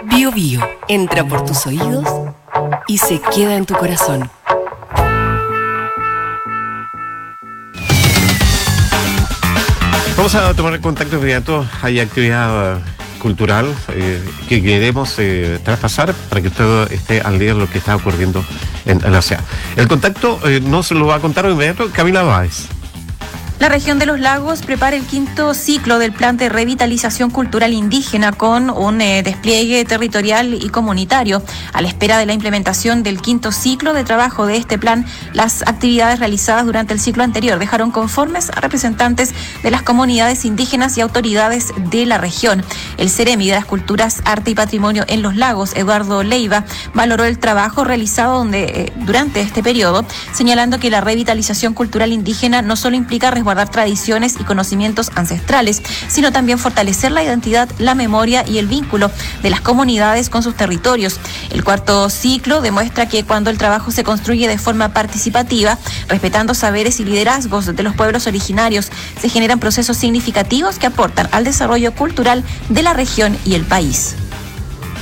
Bío Bío entra por tus oídos y se queda en tu corazón. Vamos a tomar contacto inmediato. Hay actividad cultural que queremos traspasar para que usted esté al día de lo que está ocurriendo en la ciudad. El contacto nos lo va a contar de inmediato Camila Báez. La región de los lagos prepara el quinto ciclo del plan de revitalización cultural indígena con un despliegue territorial y comunitario. A la espera de la implementación del quinto ciclo de trabajo de este plan, las actividades realizadas durante el ciclo anterior dejaron conformes a representantes de las comunidades indígenas y autoridades de la región. El Ceremi de las Culturas, Arte y Patrimonio en los Lagos, Eduardo Leiva, valoró el trabajo realizado durante este periodo, señalando que la revitalización cultural indígena no solo implica resguardar tradiciones y conocimientos ancestrales, sino también fortalecer la identidad, la memoria y el vínculo de las comunidades con sus territorios. El cuarto ciclo demuestra que cuando el trabajo se construye de forma participativa, respetando saberes y liderazgos de los pueblos originarios, se generan procesos significativos que aportan al desarrollo cultural de la región y el país.